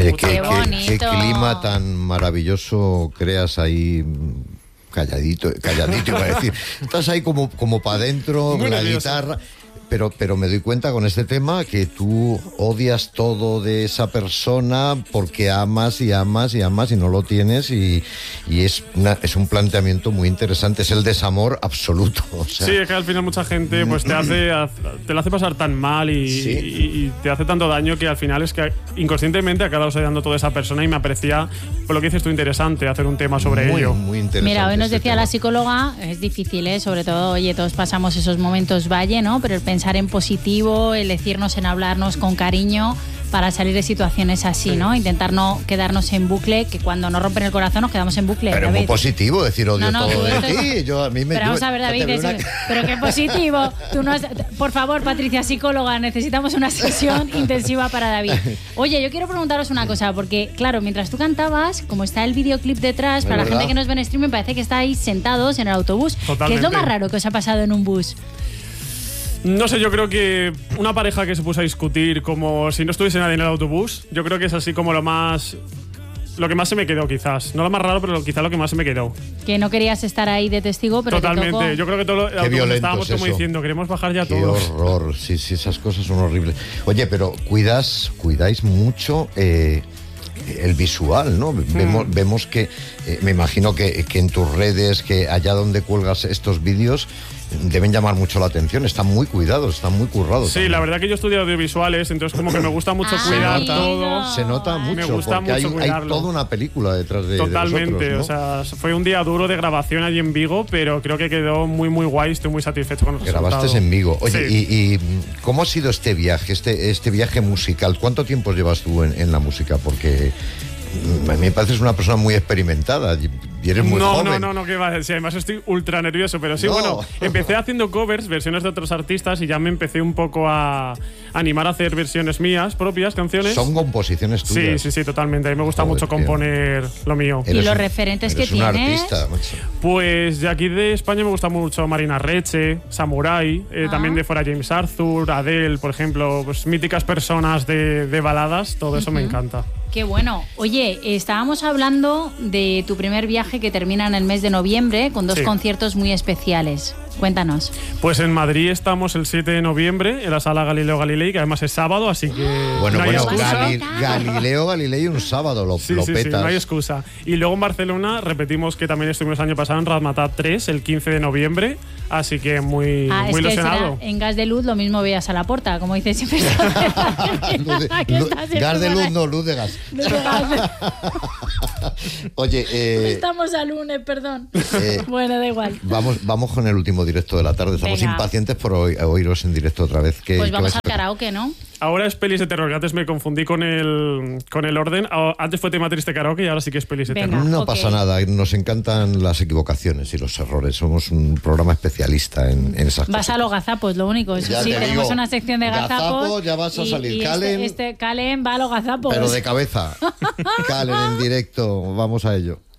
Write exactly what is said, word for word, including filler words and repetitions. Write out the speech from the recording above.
Oye, mucho. qué, Qué bonito. qué, qué clima tan maravilloso creas ahí, calladito, calladito iba a decir. Estás ahí como, como para adentro, Muy la nervioso. guitarra. Pero, pero me doy cuenta con este tema que tú odias todo de esa persona porque amas y amas y amas y no lo tienes y, y es, una, es un planteamiento muy interesante, es el desamor absoluto. O sea, Sí, es que al final mucha gente pues te hace te lo hace pasar tan mal y, Sí. y, y te hace tanto daño que al final es que inconscientemente acabas odiando toda esa persona y me parecía, por lo que dices tú, interesante hacer un tema sobre muy, ello. muy interesante. Mira, hoy nos este decía tema. la psicóloga, es difícil, ¿eh? Sobre todo, oye, todos pasamos esos momentos valle, ¿no? Pero el pensar en positivo, el decirnos, en hablarnos con cariño para salir de situaciones así, ¿no? Intentar no quedarnos en bucle, que cuando nos rompen el corazón nos quedamos en bucle. Pero es muy David. positivo decir odio No, no, todo tú de esto es- ti. Yo, a mí me, Pero yo- vamos a ver, ya te David, veo eso- una- pero qué positivo. Tú no has- por favor, Patricia, psicóloga, necesitamos una sesión intensiva para David. Oye, yo quiero preguntaros una cosa, porque claro, mientras tú cantabas, como está el videoclip detrás, Es para la verdad. gente que nos ve en streaming, parece que estáis sentados en el autobús. ¿Qué es Totalmente. lo más raro que os ha pasado en un bus? No sé, yo creo que una pareja que se puso a discutir como si no estuviese nadie en el autobús, yo creo que es así como lo más... Lo que más se me quedó, quizás. No lo más raro, pero quizás lo que más se me quedó. Que no querías estar ahí de testigo, pero te Totalmente. tocó. Yo creo que todo lo, el autobús violento estábamos es como eso. diciendo, queremos bajar ya Qué todos. horror, sí, sí, esas cosas son horribles. Oye, pero cuidas, cuidáis mucho eh, el visual, ¿no? Vemos, vemos que, eh, me imagino que, que en tus redes, que allá donde cuelgas estos vídeos, deben llamar mucho la atención. Están muy cuidados, están muy currados. Sí, también. la verdad que yo estudio audiovisuales, entonces como que me gusta mucho Ah, cuidar amigo. todo. Se nota mucho, Me gusta porque hay, mucho hay cuidarlo. toda una película detrás de, de Totalmente, vosotros, ¿no? o sea, fue un día duro de grabación allí en Vigo, pero creo que quedó muy muy guay, estoy muy satisfecho con el Grabaste resultado. en Vigo. Oye, Sí. y, y ¿cómo ha sido este viaje, este, este viaje musical? ¿Cuánto tiempo llevas tú en, en la música? Porque mm, a mí me pareces una persona muy experimentada y y eres muy no, joven. no, no, no, que va. Sí, además estoy ultra nervioso, pero sí, No. bueno, empecé haciendo covers, versiones de otros artistas y ya me empecé un poco a animar a hacer versiones mías, propias, canciones. Son composiciones Sí, tuyas. sí, sí, totalmente. A mí me gusta Joder, mucho tío. componer lo mío. Y Eres los un- referentes que eres un tienes. artista, macho. Pues de aquí de España me gusta mucho Marina Reche, Samurai, eh, Ah. también de fuera James Arthur, Adele, por ejemplo, pues míticas personas de, de baladas, todo eso me encanta. Qué bueno. Oye, estábamos hablando de tu primer viaje que termina en el mes de noviembre con dos Sí. conciertos muy especiales. Cuéntanos. Pues en Madrid estamos el siete de noviembre en la sala Galileo Galilei, que además es sábado, así que Bueno, no hay bueno, excusa. Gali- Galileo Galilei un sábado lo, Sí, lo sí, sí, petas. no hay excusa. Y luego en Barcelona repetimos que también estuvimos el año pasado en Razmataz tres, el quince de noviembre, así que muy, Ah, es muy que ilusionado. será en Gas de Luz lo mismo veías a la puerta, como dice siempre. Luz de- Aquí luz- está siempre gas de por luz, ahí. no, luz de gas. Luz de gas. Oye, eh, Estamos a lunes, perdón. Eh, bueno, da igual. vamos, vamos con el último directo de la tarde. Estamos Venga. impacientes por oí- oíros en directo otra vez. ¿Qué- Pues qué vamos vais al a- karaoke, ¿no? Ahora es pelis de terror, que antes me confundí con el, con el orden. Ah, Antes fue tema triste karaoke y ahora sí que es pelis de Venga. terror. No Ok. pasa nada, nos encantan las equivocaciones y los errores. Somos un programa especialista en, en esas Vas cosas. a los gazapos, lo único. Eso Ya sí, te tenemos digo, una sección de gazapos. gazapos, ya vas a y- salir. y Calen. este, este Calen va a los gazapos. Pero de cabeza. Calen en directo, vamos a ello.